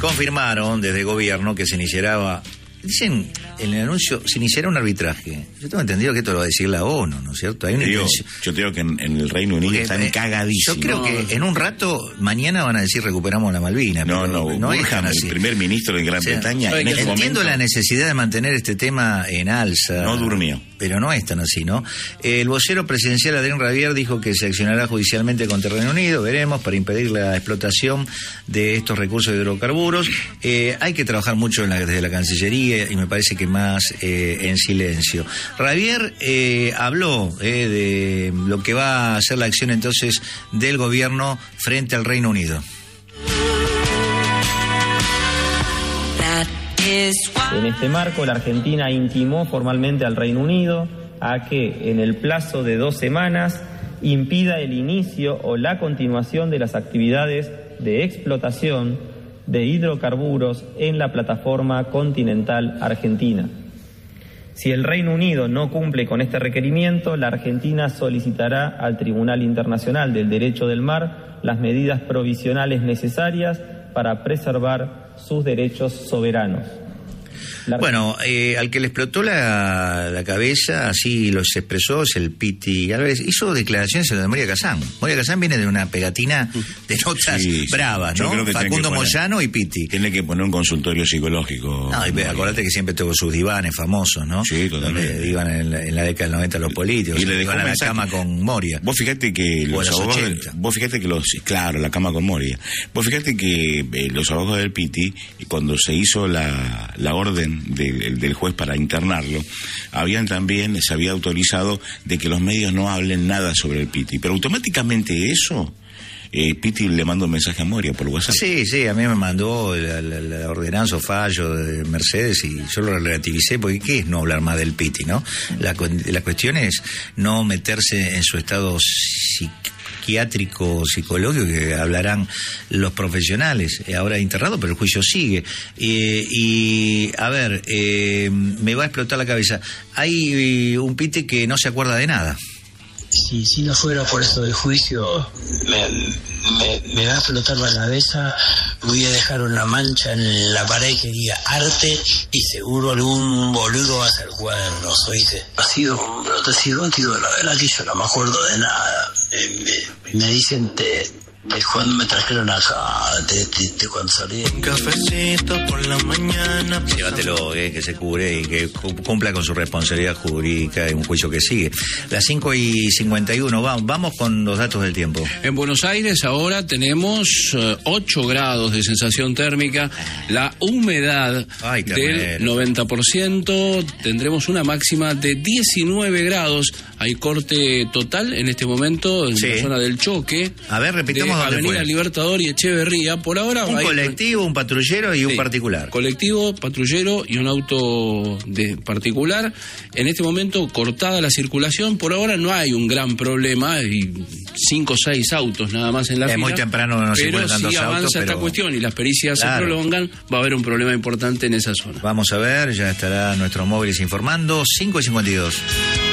confirmaron desde el gobierno que se iniciará, dicen en el anuncio, se iniciará un arbitraje. Yo tengo entendido que esto lo va a decir la ONU, ¿no es cierto? Hay yo te digo que en el Reino Unido están cagadísimos. Yo creo que en un rato, mañana van a decir recuperamos la Malvinas. No es tan así. El primer ministro de Gran Bretaña en este momento... Entiendo la necesidad de mantener este tema en alza. No durmió. Pero no es tan así, ¿no? El vocero presidencial Adrien Rabier dijo que se accionará judicialmente contra el Reino Unido, veremos, para impedir la explotación de estos recursos de hidrocarburos. Hay que trabajar mucho desde la Cancillería y me parece que más en silencio. Rabier habló de lo que va a ser la acción entonces del gobierno frente al Reino Unido. En este marco, la Argentina intimó formalmente al Reino Unido a que, en el plazo de 2 semanas, impida el inicio o la continuación de las actividades de explotación de hidrocarburos en la plataforma continental argentina. Si el Reino Unido no cumple con este requerimiento, la Argentina solicitará al Tribunal Internacional del Derecho del Mar las medidas provisionales necesarias para preservar sus derechos soberanos. Bueno, al que le explotó la cabeza, así lo expresó, es el Piti Álvarez. Hizo declaraciones en la de Moria Kazán. Moria Kazán viene de una pegatina de notas bravas, ¿no? Facundo Moyano y Piti. Tiene que poner un consultorio psicológico. No, y acordate que siempre tuvo sus divanes famosos, ¿no? Sí, totalmente. Donde iban en la década del 90 los políticos. Y le iban a la cama con Moria. Vos fijate que los abogados... Claro, la cama con Moria. Vos fijate que los abogados del Piti, cuando se hizo la orden del juez para internarlo, se había autorizado de que los medios no hablen nada sobre el Piti, pero automáticamente eso Piti le mandó un mensaje a Moria por WhatsApp. Sí, a mí me mandó la ordenanza o fallo de Mercedes y yo lo relativicé porque ¿qué es no hablar más del Piti, no? La cuestión es no meterse en su estado psiquiátrico, psicológico, que hablarán los profesionales. Ahora internado, pero el juicio sigue. A ver, me va a explotar la cabeza. Hay un Piti que no se acuerda de nada. Si no fuera por eso del juicio, me va a explotar la cabeza, voy a dejar una mancha en la pared que diga arte y seguro algún boludo va a hacer cuadernos, ¿oíste? Ha sido un brote psicótico, la verdad que yo no me acuerdo de nada. Me dicen cuando me trajeron acá, cuando salí. Un cafecito por la mañana. Llévatelo, que se cure y que cumpla con su responsabilidad jurídica en un juicio que sigue. Las 5:51, vamos con los datos del tiempo. En Buenos Aires ahora tenemos 8 grados de sensación térmica, la humedad del 90%, tendremos una máxima de 19 grados. Hay corte total en este momento en la zona del choque. A ver, repitamos. Avenida Libertador y Echeverría. Por ahora un colectivo, un patrullero y un particular. Colectivo, patrullero y un auto particular. En este momento cortada la circulación. Por ahora no hay un gran problema. Hay 5 o 6 autos nada más en la fila. Es muy temprano, no circulan tantos autos. Pero si avanza esta cuestión y las pericias se prolongan, va a haber un problema importante en esa zona. Vamos a ver, ya estará nuestros móviles informando. 5:52.